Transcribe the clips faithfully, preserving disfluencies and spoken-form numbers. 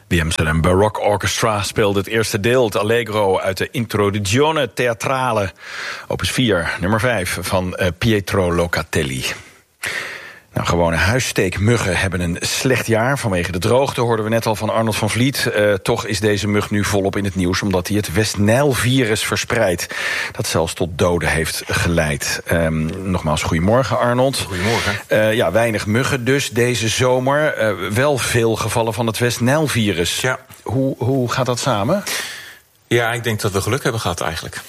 De Amsterdam Baroque Orchestra speelde het eerste deel, het Allegro uit de Introduzione Teatrale, opus vier, nummer vijf van uh, Pietro Locatelli. Nou, gewone huissteekmuggen hebben een slecht jaar. Vanwege de droogte hoorden we net al van Arnold van Vliet. Uh, toch is deze mug nu volop in het nieuws, omdat hij het West-Nijl-virus verspreidt. Dat zelfs tot doden heeft geleid. Um, nogmaals, goedemorgen Arnold. Goedemorgen. Uh, ja, weinig muggen dus deze zomer. Uh, wel veel gevallen van het West-Nijl-virus. Ja. Hoe, hoe gaat dat samen? Ja, ik denk dat we geluk hebben gehad eigenlijk.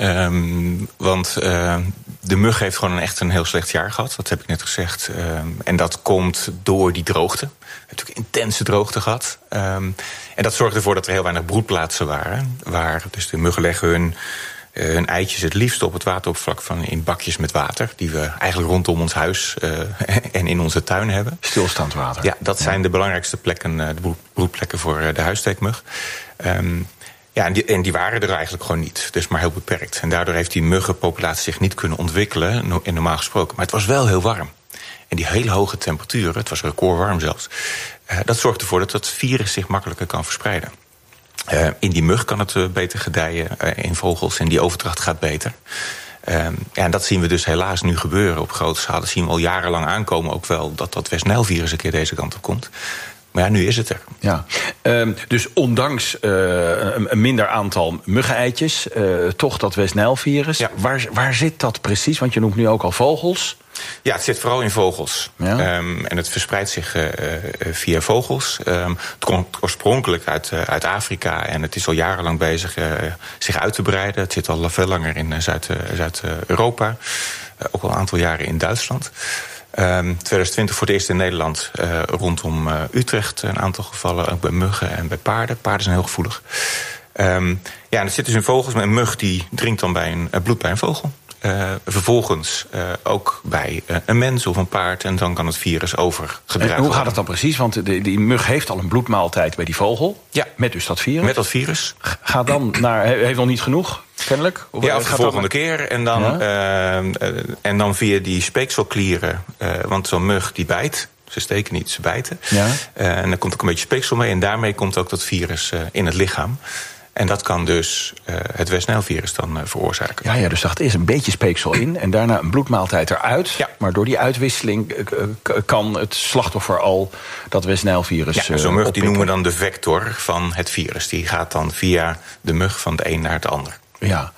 Um, want uh, de mug heeft gewoon echt een heel slecht jaar gehad. Dat heb ik net gezegd. Um, en dat komt door die droogte. We hebben natuurlijk intense droogte gehad. Um, en dat zorgde ervoor dat er heel weinig broedplaatsen waren. Waar dus de muggen leggen hun, uh, hun eitjes het liefst op het wateroppervlak van in bakjes met water. Die we eigenlijk rondom ons huis uh, en in onze tuin hebben. Stilstaand water. Ja, dat zijn de belangrijkste plekken, uh, de broedplekken voor uh, de huissteekmug. Um, Ja, en die, en die waren er eigenlijk gewoon niet. Dus maar heel beperkt. En daardoor heeft die muggenpopulatie zich niet kunnen ontwikkelen, in normaal gesproken. Maar het was wel heel warm. En die hele hoge temperaturen, het was recordwarm zelfs, uh, dat zorgt ervoor dat dat virus zich makkelijker kan verspreiden. Uh, in die mug kan het uh, beter gedijen, uh, in vogels, en die overdracht gaat beter. Uh, ja, en dat zien we dus helaas nu gebeuren op grote schaal. Dat zien we al jarenlang aankomen ook wel, dat dat West-Nijl-virus een keer deze kant op komt. Maar ja, nu is het er. Ja, um, dus ondanks uh, een, een minder aantal muggeneitjes, uh, toch dat West-Nijl-virus. Ja. Waar, waar zit dat precies? Want je noemt nu ook al vogels. Ja, het zit vooral in vogels. Ja. Um, en het verspreidt zich uh, via vogels. Um, het komt oorspronkelijk uit, uh, uit Afrika en het is al jarenlang bezig uh, zich uit te breiden. Het zit al veel langer in uh, Zuid, uh, Zuid-Europa. Uh, ook al een aantal jaren in Duitsland. Um, twintig twintig voor het eerst in Nederland uh, rondom uh, Utrecht een aantal gevallen, ook bij muggen en bij paarden. Paarden zijn heel gevoelig. Um, ja, en het zit dus in vogels. Een mug die drinkt dan bij een, uh, bloed bij een vogel. Uh, vervolgens uh, ook bij uh, een mens of een paard. En dan kan het virus overgedragen worden. En hoe gaat het dan precies? Want de, die mug heeft al een bloedmaaltijd bij die vogel. Ja. Met dus dat virus. Met dat virus. Gaat dan naar, heeft nog niet genoeg, kennelijk? Of ja, of de volgende keer. En dan, ja? uh, uh, en dan via die speekselklieren. Uh, want zo'n mug die bijt. Ze steken niet, ze bijten. Ja. Uh, en dan komt ook een beetje speeksel mee. En daarmee komt ook dat virus uh, in het lichaam. En dat kan dus uh, het West-Nijl-virus dan uh, veroorzaken. Ja, ja, dus dat is een beetje speeksel in en daarna een bloedmaaltijd eruit. Ja. Maar door die uitwisseling uh, kan het slachtoffer al dat West-Nijl-virus Ja, zo'n mug uh, die noemen we dan de vector van het virus. Die gaat dan via de mug van de een naar het ander. Ja,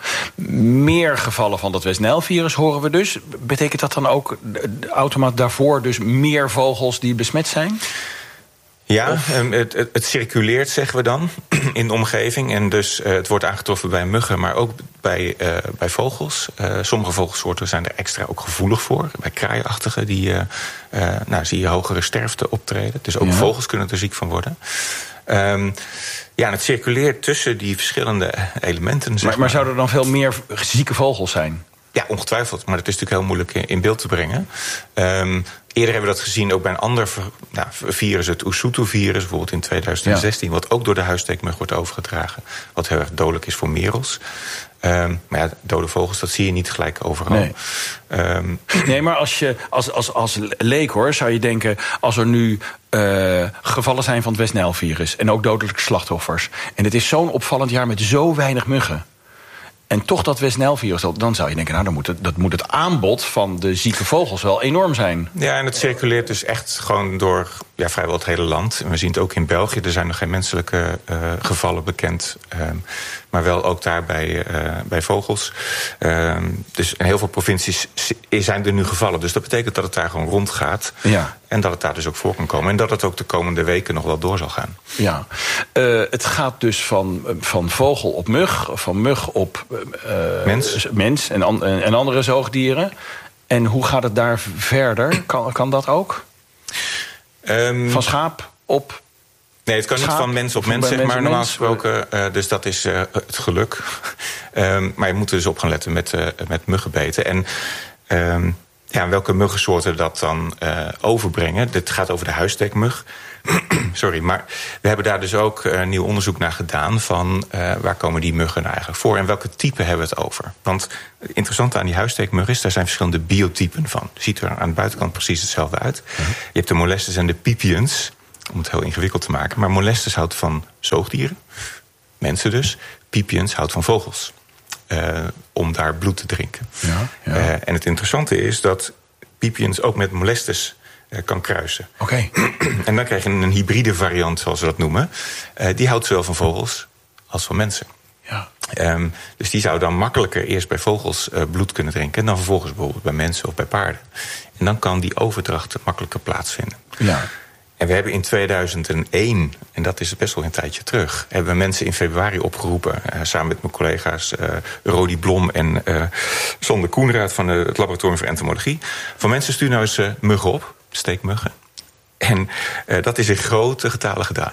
meer gevallen van dat West-Nijl-virus horen we dus. Betekent dat dan ook automatisch daarvoor dus meer vogels die besmet zijn? Ja, het, het, het circuleert, zeggen we dan, in de omgeving. En dus uh, het wordt aangetroffen bij muggen, maar ook bij, uh, bij vogels. Uh, sommige vogelsoorten zijn er extra ook gevoelig voor. Bij kraaiachtigen, die uh, uh, nou, zie je hogere sterfte optreden. Dus ook ja. vogels kunnen er ziek van worden. Um, ja, en het circuleert tussen die verschillende elementen. Zeg maar, maar. maar zouden er dan veel meer zieke vogels zijn? Ja, ongetwijfeld. Maar dat is natuurlijk heel moeilijk in beeld te brengen. Um, Eerder hebben we dat gezien ook bij een ander nou, virus, het Usutu-virus, bijvoorbeeld in twintig zestien... Ja. Wat ook door de huissteekmug wordt overgedragen. Wat heel erg dodelijk is voor merels. Um, maar ja, dode vogels, dat zie je niet gelijk overal. Nee, um, nee maar als je als, als, als leek hoor, zou je denken, als er nu uh, gevallen zijn van het West-Nijl-virus en ook dodelijke slachtoffers, en het is zo'n opvallend jaar met zo weinig muggen, en toch dat West-Nijl-virus, dan zou je denken, nou, dan moet het, dat moet het aanbod van de zieke vogels wel enorm zijn. Ja, en het circuleert dus echt gewoon door ja, vrijwel het hele land. En we zien het ook in België. Er zijn nog geen menselijke uh, gevallen bekend. Uh, maar wel ook daar bij, uh, bij vogels. Uh, dus in heel veel provincies zijn er nu gevallen. Dus dat betekent dat het daar gewoon rondgaat. Ja. En dat het daar dus ook voor kan komen. En dat het ook de komende weken nog wel door zal gaan. Ja, uh, het gaat dus van, van vogel op mug, van mug op uh, mens, mens en, an, en andere zoogdieren. En hoe gaat het daar verder? Kan, kan dat ook? Um, van schaap op Nee, het kan schaap, niet van mens op mens, zeg maar, normaal gesproken. Uh, dus dat is uh, het geluk. um, maar je moet er dus op gaan letten met, uh, met muggenbeten. En um, ja, welke muggensoorten dat dan uh, overbrengen. Dit gaat over de huissteekmug. Sorry, maar we hebben daar dus ook uh, nieuw onderzoek naar gedaan van uh, waar komen die muggen nou eigenlijk voor en welke type hebben we het over. Want het interessante aan die huissteekmug is, daar zijn verschillende biotypen van. Het ziet er aan de buitenkant precies hetzelfde uit. Uh-huh. Je hebt de molestes en de pipiens. om het heel ingewikkeld te maken. Maar molestus houdt van zoogdieren, mensen dus. Pipiens houdt van vogels, uh, om daar bloed te drinken. Ja, ja. Uh, en het interessante is dat Pipiens ook met molestus uh, kan kruisen. Oké. Okay. En dan krijg je een hybride variant, zoals we dat noemen. Uh, die houdt zowel van vogels als van mensen. Ja. Um, dus die zou dan makkelijker eerst bij vogels uh, bloed kunnen drinken... en dan vervolgens bijvoorbeeld bij mensen of bij paarden. En dan kan die overdracht makkelijker plaatsvinden. Ja. En we hebben in tweeduizend één, en dat is best wel een tijdje terug... hebben we mensen in februari opgeroepen... Uh, samen met mijn collega's uh, Rodi Blom en uh, Sander Koenraad... van uh, het Laboratorium voor Entomologie. Van mensen stuur nou eens uh, muggen op, steekmuggen. En uh, dat is in grote getalen gedaan.